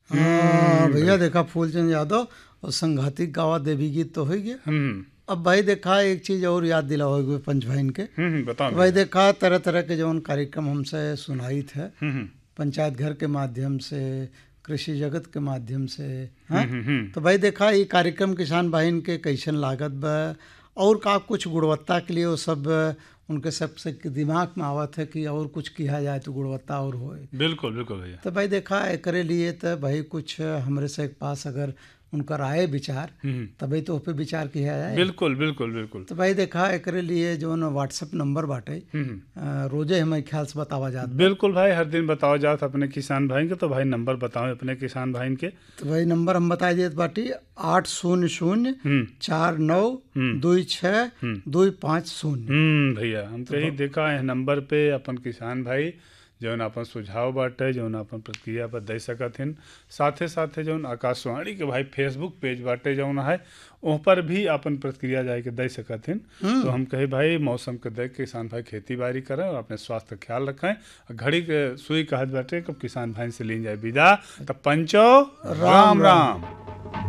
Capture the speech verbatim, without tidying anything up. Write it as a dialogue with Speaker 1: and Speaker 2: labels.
Speaker 1: हाँ भैया, देखा फूलचंद यादव और संघाती गावा देवी गीत तो हो गया।
Speaker 2: हम्म
Speaker 1: अब भाई देखा एक चीज और याद दिलाओगे पंच भाई के।
Speaker 2: हम्म बताओ
Speaker 1: तो भाई देखा तरह तरह के जो कार्यक्रम हमसे सुनाई थे,
Speaker 2: हम्म
Speaker 1: पंचायत घर के माध्यम से, कृषि जगत के माध्यम से, हाँ।
Speaker 2: हम्म हम्म
Speaker 1: तो भाई देखा ये कार्यक्रम किसान भाई के कैसन लागत बा और का कुछ गुणवत्ता के लिए वो सब उनके सबसे दिमाग में आवत है कि और कुछ किया जाए तो गुणवत्ता और होए।
Speaker 2: बिल्कुल बिल्कुल भैया।
Speaker 1: तो भाई देखा एकरे लिए तो भाई कुछ हमरे से पास अगर उनका राय विचार
Speaker 2: हम्म
Speaker 1: तभी तो पे विचार किया जाए।
Speaker 2: बिल्कुल बिल्कुल बिल्कुल।
Speaker 1: तो भाई देखा एकरे लिए जो न व्हाट्सएप नंबर बाटे,
Speaker 2: हम्म
Speaker 1: अ, रोजे हमें ख्याल से बतावा जात बा।
Speaker 2: बिल्कुल भाई, हर दिन बताओ जात अपने किसान भाई के। तो भाई नंबर बताओ अपने किसान भाई के।
Speaker 1: तो भाई नंबर हम बता देत बाटी आठ शून्य शून्य
Speaker 2: हम्म
Speaker 1: चार नौ
Speaker 2: हम्म
Speaker 1: दो छः
Speaker 2: हम्म
Speaker 1: दो पाँच शून्य।
Speaker 2: हम्म भैया, हम कहीं देखा है नंबर पे अपन किसान भाई जौन अपन सुझाव बाटे, जौन अपन प्रतिक्रिया पर दे सकत हिन। साथे साथे जौन आकाशवाणी के भाई फेसबुक पेज बाटे जौन है वहाँ पर भी अपन प्रतिक्रिया जाए के दे सकत हिन। तो हम कहे भाई मौसम के देख के किसान भाई खेती बाड़ी करें और अपने स्वास्थ्य का ख्याल रखें। और घड़ी के सुई कहत बाटे कब किसान भाई से लीन जाए विदा। तब पंचो राम राम।